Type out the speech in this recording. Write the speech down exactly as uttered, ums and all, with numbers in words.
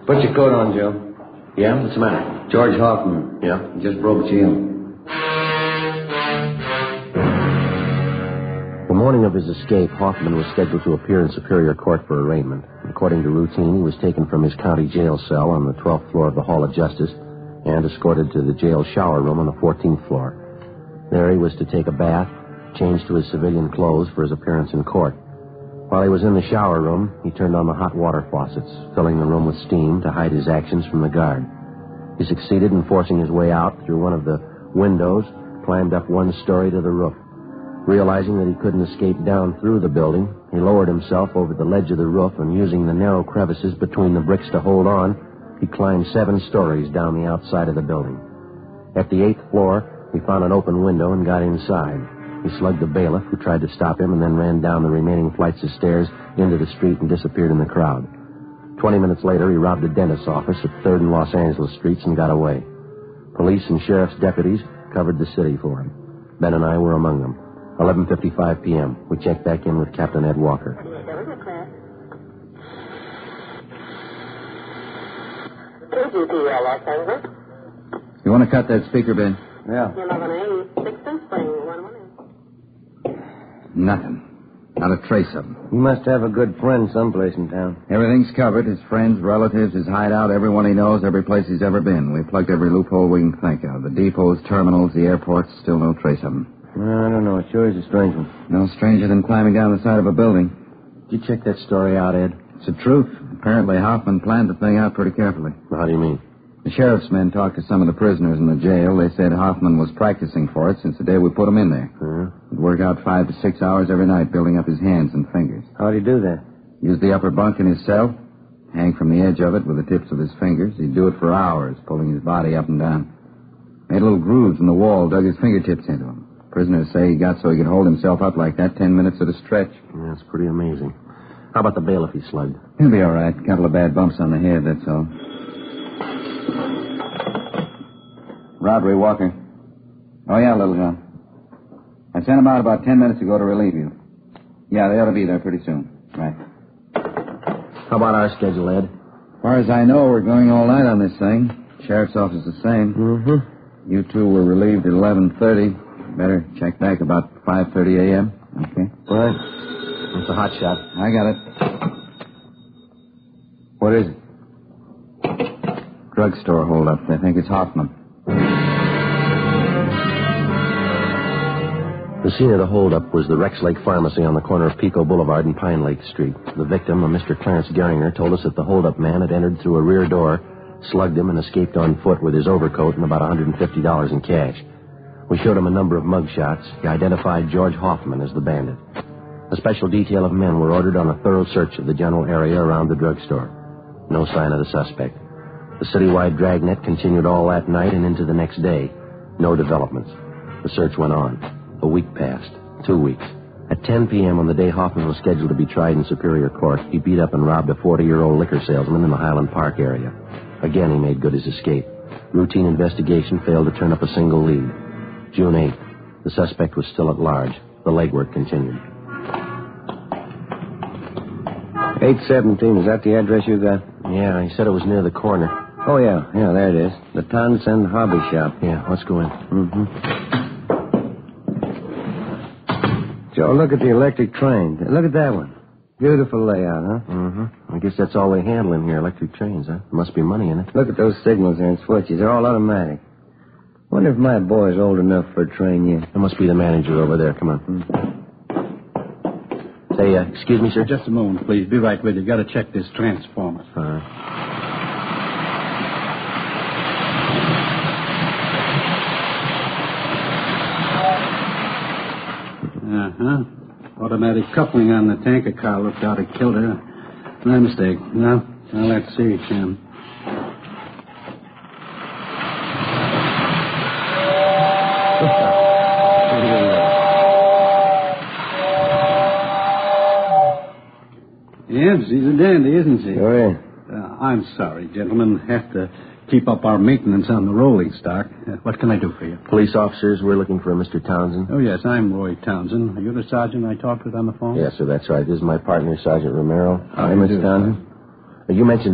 Put your coat on, Joe. Yeah? What's the matter? George Hoffman. Yeah? He just broke jail. The morning of his escape, Hoffman was scheduled to appear in Superior Court for arraignment. According to routine, he was taken from his county jail cell on the twelfth floor of the Hall of Justice and escorted to the jail shower room on the fourteenth floor. There he was to take a bath, change to his civilian clothes for his appearance in court. While he was in the shower room, he turned on the hot water faucets, filling the room with steam to hide his actions from the guard. He succeeded in forcing his way out through one of the windows, climbed up one story to the roof. Realizing that he couldn't escape down through the building, he lowered himself over the ledge of the roof and, using the narrow crevices between the bricks to hold on, he climbed seven stories down the outside of the building. At the eighth floor, he found an open window and got inside. He slugged the bailiff, who tried to stop him, and then ran down the remaining flights of stairs into the street and disappeared in the crowd. Twenty minutes later, he robbed a dentist's office at third and Los Angeles Streets and got away. Police and sheriff's deputies covered the city for him. Ben and I were among them. eleven fifty-five p.m. We checked back in with Captain Ed Walker. Los Angeles. You want to cut that speaker, Ben? Yeah. eleven eighty-six Spring. Nothing. Not a trace of him. He must have a good friend someplace in town. Everything's covered. His friends, relatives, his hideout, everyone he knows, every place he's ever been. We plugged every loophole we can think of. The depots, terminals, the airports, still no trace of him. I don't know. It sure is a strange one. No stranger than climbing down the side of a building. Did you check that story out, Ed? It's the truth. Apparently, Hoffman planned the thing out pretty carefully. How do you mean? The sheriff's men talked to some of the prisoners in the jail. They said Hoffman was practicing for it since the day we put him in there. Uh-huh. He'd work out five to six hours every night, building up his hands and fingers. How'd he do that? Use the upper bunk in his cell, hang from the edge of it with the tips of his fingers. He'd do it for hours, pulling his body up and down. Made little grooves in the wall, dug his fingertips into them. Prisoners say he got so he could hold himself up like that ten minutes at a stretch. Yeah, that's pretty amazing. How about the bailiff he slugged? He'll be all right. A couple of bad bumps on the head, that's all. Robbery, Walker. Oh, yeah, Little John. I sent them out about ten minutes ago to relieve you. Yeah, they ought to be there pretty soon. Right. How about our schedule, Ed? As far as I know, we're going all night on this thing. Sheriff's office the same. Mm-hmm. You two were relieved at eleven thirty. Better check back about five thirty a.m. Okay. All right. It's a hot shot. I got it. What is it? Drugstore holdup. They think it's Hoffman. The scene of the holdup was the Rex Lake Pharmacy on the corner of Pico Boulevard and Pine Lake Street. The victim, a Mister Clarence Geringer, told us that the holdup man had entered through a rear door, slugged him, and escaped on foot with his overcoat and about one hundred fifty dollars in cash. We showed him a number of mug shots. He identified George Hoffman as the bandit. A special detail of men were ordered on a thorough search of the general area around the drugstore. No sign of the suspect. The citywide dragnet continued all that night and into the next day. No developments. The search went on. A week passed. Two weeks. At ten p.m. on the day Hoffman was scheduled to be tried in Superior Court, he beat up and robbed a forty-year-old liquor salesman in the Highland Park area. Again, he made good his escape. Routine investigation failed to turn up a single lead. June eighth. The suspect was still at large. The legwork continued. eight seventeen, is that the address you got? Yeah, he said it was near the corner. Oh, yeah. Yeah, there it is. The Townsend Hobby Shop. Yeah, let's go in. Mm-hmm. Joe, look at the electric train. Look at that one. Beautiful layout, huh? Mm-hmm. I guess that's all they handle in here, electric trains, huh? There must be money in it. Look at those signals there and switches. They're all automatic. Wonder if my boy's old enough for a train yet. There must be the manager over there. Come on. Mm-hmm. Say, uh, excuse me, sir? Just a moment, please. Be right with you. Got to check this transformer. All right. Uh-huh. Automatic coupling on the tanker car looked out of kilter. My mistake. No? Well, let's see, Jim. Yes, she's a dandy, isn't she? Oh, yeah. Uh, I'm sorry, gentlemen. Have to keep up our maintenance on the rolling stock. Uh, what can I do for you? Police officers, we're looking for a Mister Townsend. Oh, yes, I'm Roy Townsend. Are you the sergeant I talked with on the phone? Yes, sir, that's right. This is my partner, Sergeant Romero. Hi, Mister Townsend. You mentioned